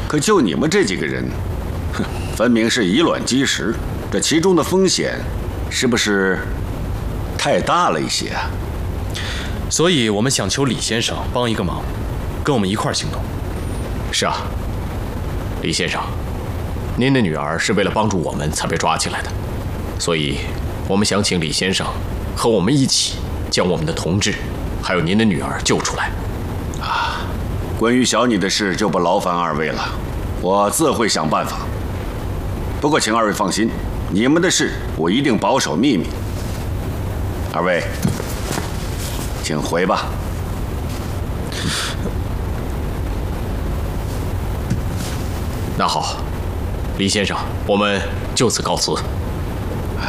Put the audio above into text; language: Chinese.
可就你们这几个人，哼，分明是以卵击石，这其中的风险，是不是太大了一些啊？ 所以我们想求李先生帮一个忙，跟我们一块儿行动。 是啊，李先生，您的女儿是为了帮助我们才被抓起来的，所以我们想请李先生和我们一起将我们的同志还有您的女儿救出来。 啊，关于小妮的事就不劳烦二位了，我自会想办法。不过请二位放心，你们的事我一定保守秘密。二位，请回吧。 那好，李先生，我们就此告辞。